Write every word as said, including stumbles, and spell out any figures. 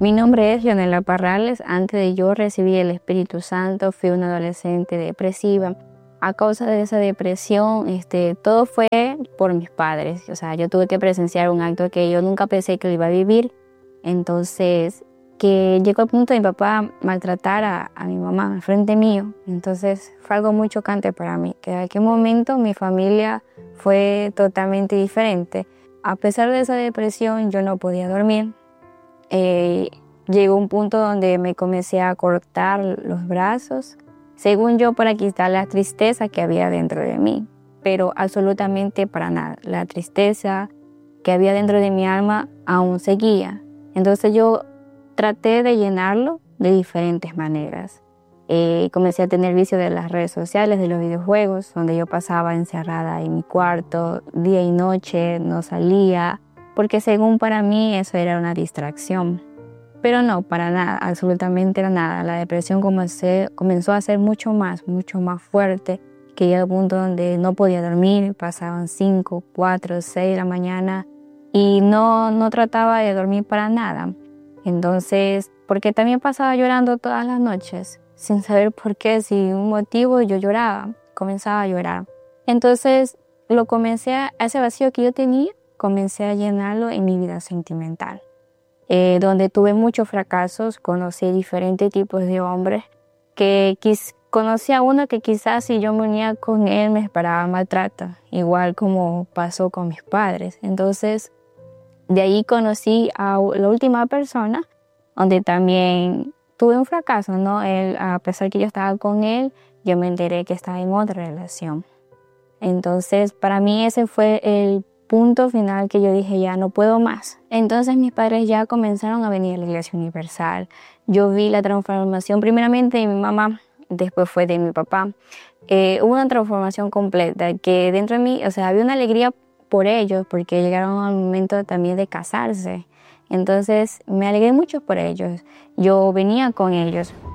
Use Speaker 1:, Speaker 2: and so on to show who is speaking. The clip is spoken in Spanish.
Speaker 1: Mi nombre es Leonela Parrales. Antes de yo recibir el Espíritu Santo, fui una adolescente depresiva. A causa de esa depresión, este, todo fue por mis padres. O sea, yo tuve que presenciar un acto que yo nunca pensé que lo iba a vivir. Entonces, que llegó al punto de mi papá maltratar a, a mi mamá frente mío. Entonces, fue algo muy chocante para mí. Que en aquel momento mi familia fue totalmente diferente. A pesar de esa depresión, yo no podía dormir. Eh, llegó un punto donde me comencé a cortar los brazos, según yo, para quitar la tristeza que había dentro de mí, pero absolutamente para nada. La tristeza que había dentro de mi alma aún seguía. Entonces yo traté de llenarlo de diferentes maneras. Eh, comencé a tener vicio de las redes sociales, de los videojuegos, donde yo pasaba encerrada en mi cuarto, día y noche, no salía, porque según para mí eso era una distracción. Pero no, para nada, absolutamente nada. La depresión comencé, comenzó a ser mucho más, mucho más fuerte, que llegó a un punto donde no podía dormir, pasaban cinco, cuatro, seis de la mañana y no, no trataba de dormir para nada. Entonces, porque también pasaba llorando todas las noches, sin saber por qué, sin un motivo, yo lloraba, comenzaba a llorar. Entonces, lo comencé a, ese vacío que yo tenía, comencé a llenarlo en mi vida sentimental. Eh, donde tuve muchos fracasos, conocí diferentes tipos de hombres, que quis, conocí a uno que quizás si yo me unía con él me esperaba maltrato, igual como pasó con mis padres. Entonces, de ahí conocí a la última persona, donde también tuve un fracaso, ¿no? Él, a pesar que yo estaba con él, yo me enteré que estaba en otra relación. Entonces, para mí ese fue el punto final que yo dije, ya no puedo más. Entonces mis padres ya comenzaron a venir a la Iglesia Universal. Yo vi la transformación primeramente de mi mamá, después fue de mi papá. Eh, hubo una transformación completa que dentro de mí, o sea, había una alegría por ellos, porque llegaron al momento también de casarse. Entonces me alegré mucho por ellos. Yo venía con ellos.